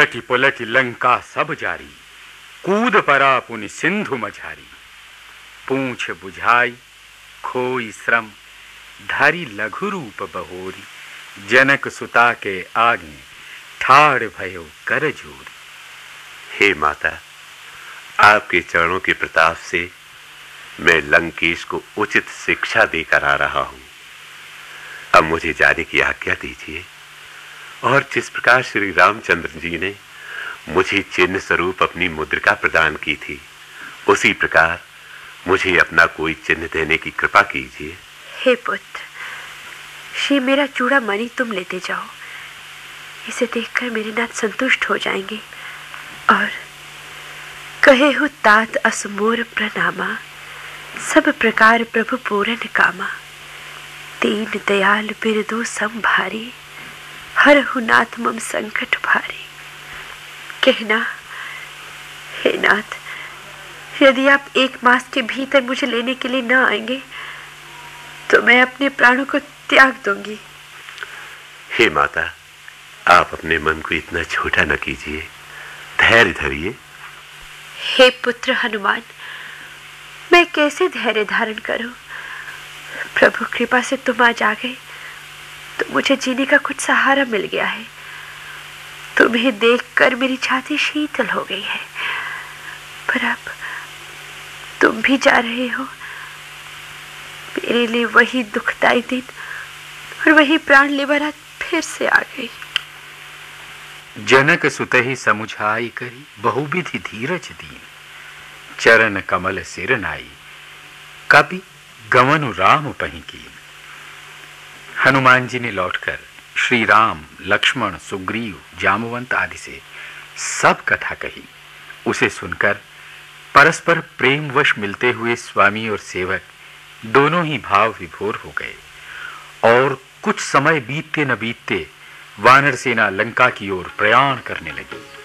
उलटी पुलटी लंका सब जारी, कूद परा पुनि सिंधु मझारी। पूंछ बुझाई खोई श्रम, धारी लघु रूप बहोरी। जनक सुता के आगे, ठाड़ भयो कर जोरी। हे माता, आपके चरणों के प्रताप से मैं लंकेश को उचित शिक्षा देकर आ रहा हूं। अब मुझे जाने की आज्ञा दीजिए। और जिस प्रकार श्री रामचंद्र जी ने मुझे चिन्ह स्वरूप अपनी मुद्रिका प्रदान की थी, उसी प्रकार मुझे अपना कोई चिन्ह देने की कृपा कीजिए। हे पुत्र, श्री मेरा चूड़ामणि तुम लेते जाओ। इसे देखकर मेरे नाथ संतुष्ट हो जाएंगे। और कहे हो तात असमोर प्रणामा, सब प्रकार प्रभु पूरन कामा। दीन दयाल बिरदो संभारी, हरहु नाथ मम संकट भारी। कहना, हे नाथ, यदि आप 1 मास के भीतर मुझे लेने के लिए न आएंगे तो मैं अपने प्राणों को त्याग दूंगी। हे माता, आप अपने मन को इतना छोटा न कीजिए, धैर्य धरिए। हे पुत्र हनुमान, मैं कैसे धैर्य धारण करूं? प्रभु कृपा से तुम आज आ गए तो मुझे जीने का कुछ सहारा मिल गया है। तुम्हें देखकर मेरी छाती शीतल हो गई है। पर अब तुम भी जा रहे हो। मेरे लिए वही दुखदाई दिन और वही प्राण लेवा रात फिर से आ गई। जनक सुतहि समुझाई करी, बहुविधि धीरज दीन। चरण कमल सिर नाई, कपि गवनु राम पहि कीन। हनुमान जी ने लौटकर श्री राम, लक्ष्मण, सुग्रीव, जामवंत आदि से सब कथा कही। उसे सुनकर परस्पर प्रेमवश मिलते हुए स्वामी और सेवक दोनों ही भाव विभोर हो गए। और कुछ समय बीतते न बीतते वानर सेना लंका की ओर प्रयाण करने लगी।